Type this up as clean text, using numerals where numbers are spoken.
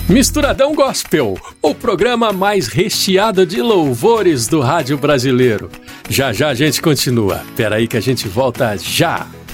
Misturadão Gospel, o programa mais recheado de louvores do rádio brasileiro. Já já a gente continua. Peraí que a gente volta já.